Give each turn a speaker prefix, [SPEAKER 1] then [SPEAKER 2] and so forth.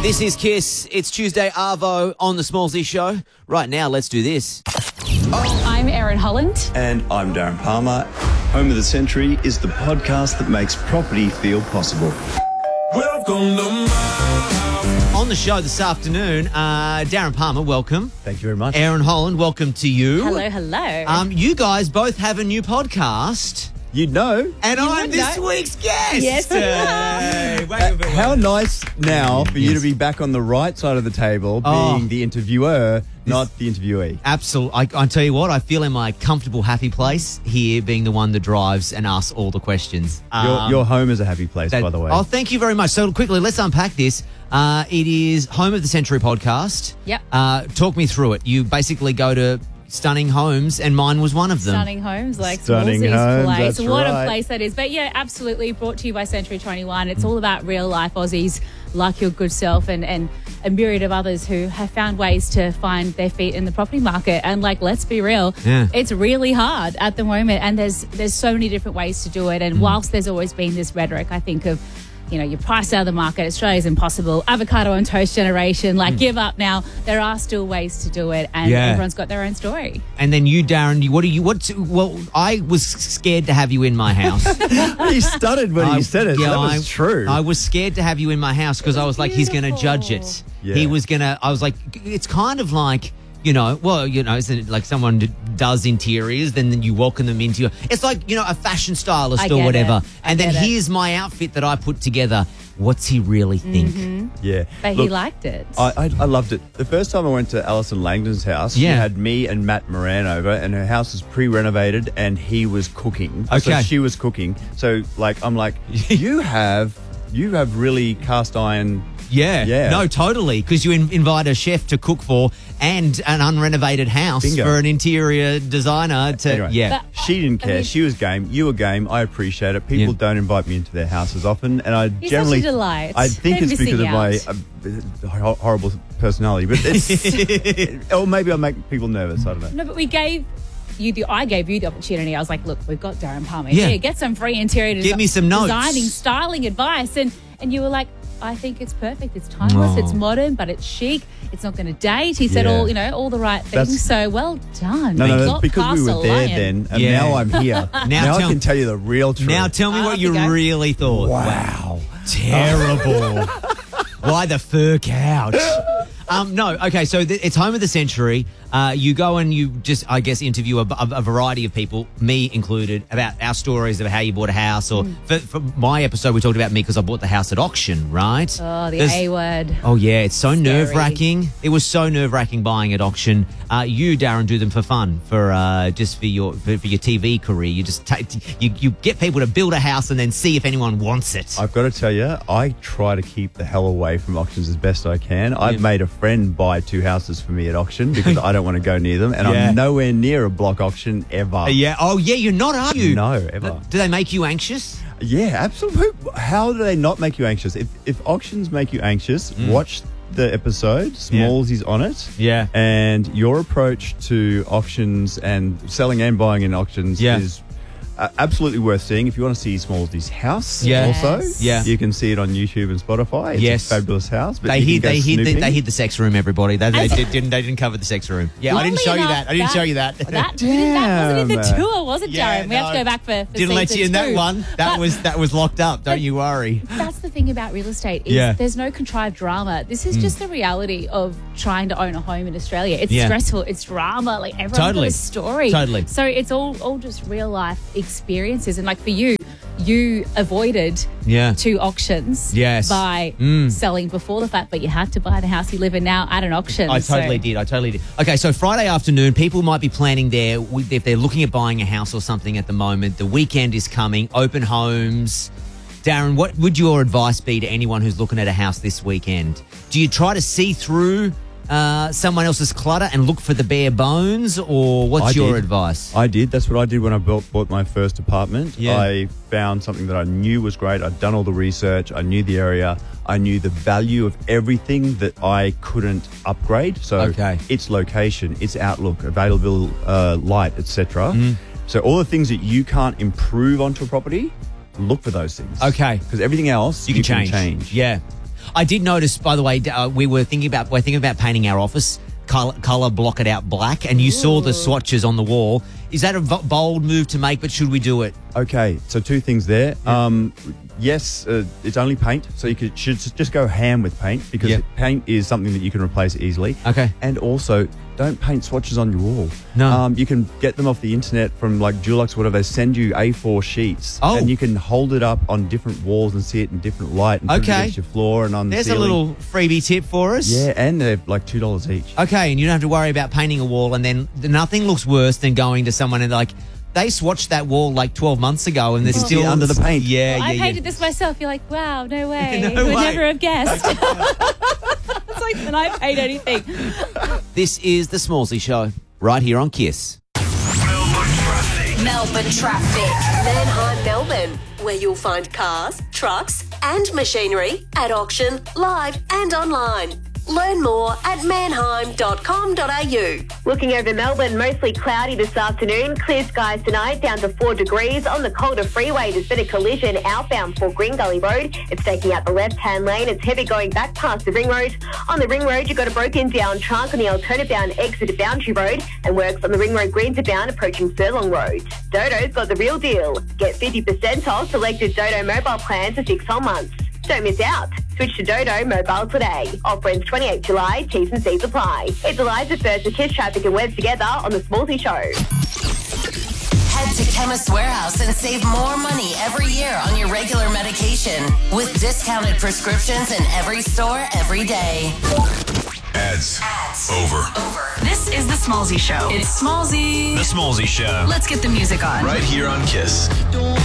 [SPEAKER 1] This is Kiss. It's Tuesday Arvo on the Smallsy Show. Right now, let's do this.
[SPEAKER 2] I'm Erin Holland.
[SPEAKER 3] And I'm Darren Palmer. Home of the Century is the podcast that makes property feel possible.
[SPEAKER 4] Welcome to my
[SPEAKER 1] On the show this afternoon, Darren Palmer, welcome.
[SPEAKER 3] Thank you very much.
[SPEAKER 1] Erin Holland, welcome to you.
[SPEAKER 2] Hello, hello.
[SPEAKER 1] You guys both have a new podcast.
[SPEAKER 3] You'd know.
[SPEAKER 1] And I'm
[SPEAKER 2] would
[SPEAKER 1] this
[SPEAKER 2] know.
[SPEAKER 1] week's guest.
[SPEAKER 2] Yes, you are.
[SPEAKER 3] How nice now for you to be back on the right side of the table, being the interviewer, not the interviewee.
[SPEAKER 1] Absolutely. I tell you what, I feel in my comfortable, happy place here, being the one that drives and asks all the questions.
[SPEAKER 3] Your home is a happy place, by the way.
[SPEAKER 1] Oh, thank you very much. So quickly, let's unpack this. It is Home of the Century podcast.
[SPEAKER 2] Yep.
[SPEAKER 1] Talk me through it. You basically go to stunning homes, and mine was one of them.
[SPEAKER 2] Stunning homes, like
[SPEAKER 3] Stunning
[SPEAKER 2] Smallsy's
[SPEAKER 3] homes,
[SPEAKER 2] place.
[SPEAKER 3] that's
[SPEAKER 2] What
[SPEAKER 3] right.
[SPEAKER 2] a place that is. But yeah, absolutely brought to you by Century 21. It's all about real life Aussies like your good self and a myriad of others who have found ways to find their feet in the property market. And like, let's be real, it's really hard at the moment. And there's so many different ways to do it. And whilst there's always been this rhetoric, I think of, you know, you're priced out of the market, Australia's impossible, avocado and toast generation, like give up now. There are still ways to do it, and everyone's got their own story.
[SPEAKER 1] And then you, Darren, well, I was scared to have you in my house.
[SPEAKER 3] He stuttered when he said it.
[SPEAKER 1] Yeah,
[SPEAKER 3] that was true.
[SPEAKER 1] I was scared to have you in my house because I was like, he's going to judge it.
[SPEAKER 3] Yeah.
[SPEAKER 1] He was going to, I was like, it's kind of like, you know, well, you know, isn't it like someone does interiors, then you welcome them into your, it's like, you know, a fashion stylist or whatever. And then here's my outfit that I put together. What's he really think?
[SPEAKER 3] Yeah.
[SPEAKER 2] But he liked it.
[SPEAKER 3] I loved it. The first time I went to Alison Langdon's house, she had me and Matt Moran over, and her house was pre-renovated, and he was cooking.
[SPEAKER 1] Okay.
[SPEAKER 3] So she was cooking. So, like, I'm like, you have really cast iron.
[SPEAKER 1] Yeah. No, totally. Because you invite a chef to cook for and an unrenovated house
[SPEAKER 3] Bingo.
[SPEAKER 1] for an interior designer to,
[SPEAKER 3] Anyway.
[SPEAKER 2] But,
[SPEAKER 3] She didn't care.
[SPEAKER 2] I mean-
[SPEAKER 3] She was game. You were game. I appreciate it. People don't invite me into their houses often, and I
[SPEAKER 2] You're
[SPEAKER 3] generally
[SPEAKER 2] such a delight.
[SPEAKER 3] I think
[SPEAKER 2] They're
[SPEAKER 3] it's because of
[SPEAKER 2] missing
[SPEAKER 3] my horrible personality, but it's or maybe I make people nervous. I don't know.
[SPEAKER 2] No, but I gave you the opportunity. I was like, look, we've got Darren Palmer
[SPEAKER 1] Yeah.
[SPEAKER 2] here. Get some free interior
[SPEAKER 1] Give me some notes.
[SPEAKER 2] designing, styling advice. And you were like, I think it's perfect. It's timeless. It's modern, but it's chic. It's not going to date. He said all the right things. So well done.
[SPEAKER 3] No,
[SPEAKER 2] You got
[SPEAKER 3] because we
[SPEAKER 2] past
[SPEAKER 3] were
[SPEAKER 2] a
[SPEAKER 3] there
[SPEAKER 2] lion.
[SPEAKER 3] then, and
[SPEAKER 1] Yeah.
[SPEAKER 3] now I'm here. now I
[SPEAKER 1] tell-
[SPEAKER 3] can tell you the real truth.
[SPEAKER 1] Now tell me what
[SPEAKER 2] Off
[SPEAKER 1] you
[SPEAKER 2] you go.
[SPEAKER 1] really thought.
[SPEAKER 3] wow.
[SPEAKER 1] Terrible. Why the fur couch? No, okay, so it's Home of the Century. You go and you just, I guess, interview a variety of people, me included, about our stories of how you bought a house. Or for my episode, we talked about me because I bought the house at auction, right?
[SPEAKER 2] Oh, the
[SPEAKER 1] There's-
[SPEAKER 2] A word.
[SPEAKER 1] Oh, yeah, it's so
[SPEAKER 2] Scary.
[SPEAKER 1] nerve-wracking. It was so nerve-wracking buying at auction. You, Darren, do them for fun, for your TV career. You just you get people to build a house and then see if anyone wants it.
[SPEAKER 3] I've got to tell you, I try to keep the hell away from auctions as best I can. I've made a friend buy 2 houses for me at auction because I don't want to go near them, and I'm nowhere near a block auction ever.
[SPEAKER 1] Yeah. Oh, yeah. You're not, are you?
[SPEAKER 3] No, ever.
[SPEAKER 1] Do they make you anxious?
[SPEAKER 3] Yeah, absolutely. How do they not make you anxious? If auctions make you anxious, watch the episode. Smallsy's on it.
[SPEAKER 1] Yeah.
[SPEAKER 3] And your approach to auctions and selling and buying in auctions is absolutely worth seeing. If you want to see Smallsy's house, also, you can see it on YouTube and Spotify. It's a fabulous house. But
[SPEAKER 1] They
[SPEAKER 3] you
[SPEAKER 1] hid the sex room. Everybody, they didn't cover the sex room. Yeah, I didn't show you that. I didn't show you that.
[SPEAKER 2] That wasn't in the tour, was it, Darren? We have to go back for
[SPEAKER 1] didn't let you in that
[SPEAKER 2] season 2.
[SPEAKER 1] one. That was locked up. Don't you worry.
[SPEAKER 2] That's the thing about real estate is there's no contrived drama. This is just the reality of trying to own a home in Australia. It's stressful. It's drama. Like everyone's got a story.
[SPEAKER 1] Totally.
[SPEAKER 2] So it's all just real life experiences. And like for you avoided 2 auctions by selling before the fact, but you had to buy the house you live in now at an auction.
[SPEAKER 1] I totally did. Okay, so Friday afternoon, people might be planning if they're looking at buying a house or something at the moment. The weekend is coming, open homes. Darren, what would your advice be to anyone who's looking at a house this weekend? Do you try to see through someone else's clutter and look for the bare bones, or what's your advice?
[SPEAKER 3] I did. That's what I did when I bought my first apartment.
[SPEAKER 1] Yeah.
[SPEAKER 3] I found something that I knew was great. I'd done all the research. I knew the area. I knew the value of everything that I couldn't upgrade. So its location, its outlook, available light, etc. So all the things that you can't improve onto a property, look for those things.
[SPEAKER 1] Okay.
[SPEAKER 3] Because everything else
[SPEAKER 1] you can change.
[SPEAKER 3] change.
[SPEAKER 1] Yeah. I did notice, by the way, we're thinking about painting our office color, block it out black, and you saw the swatches on the wall. Is that a bold move to make, but should we do it?
[SPEAKER 3] Okay, so two things there. Yes, it's only paint, so you should just go ham with paint, because paint is something that you can replace easily.
[SPEAKER 1] Okay.
[SPEAKER 3] And also, don't paint swatches on your wall.
[SPEAKER 1] No.
[SPEAKER 3] You can get them off the internet from like Dulux or whatever. They send you A4 sheets.
[SPEAKER 1] Oh.
[SPEAKER 3] And you can hold it up on different walls and see it in different light. And put it against your floor and on the ceiling.
[SPEAKER 1] There's a little freebie tip for us.
[SPEAKER 3] Yeah, and they're like $2 each.
[SPEAKER 1] Okay, and you don't have to worry about painting a wall, and then nothing looks worse than going to someone and like, they swatched that wall like 12 months ago and they're still
[SPEAKER 3] under the paint.
[SPEAKER 1] Yeah,
[SPEAKER 2] I painted this myself. You're like, wow, no way.
[SPEAKER 1] No
[SPEAKER 2] Would
[SPEAKER 1] way.
[SPEAKER 2] never have guessed. It's like, when I paint anything.
[SPEAKER 1] This is the Smallsy Show, right here on Kiss.
[SPEAKER 5] Melbourne Traffic. Manheim, Melbourne, where you'll find cars, trucks and machinery at auction, live and online. Learn more at manheim.com.au.
[SPEAKER 6] Looking over Melbourne, mostly cloudy this afternoon. Clear skies tonight, down to 4 degrees. On the Calder Freeway, there's been a collision outbound for Green Gully Road. It's taking out the left-hand lane. It's heavy going back past the Ring Road. On the Ring Road, you've got a broken down trunk on the alternate bound exit at Boundary Road, and works on the Ring Road Greens are bound approaching Furlong Road. Dodo's got the real deal. Get 50% off selected Dodo mobile plans for 6 whole months. Don't miss out. Switch to Dodo Mobile today. Offer ends 28 July. T's and C's apply. It's Eliza first to Kiss Traffic and Web together on The Smallsy Show.
[SPEAKER 5] Head to Chemist Warehouse and save more money every year on your regular medication with discounted prescriptions in every store every day.
[SPEAKER 4] Ads. Over.
[SPEAKER 7] This is the Smallsy Show. It's Smallsy.
[SPEAKER 4] The Smallsy Show.
[SPEAKER 7] Let's get the music on.
[SPEAKER 4] Right here on Kiss.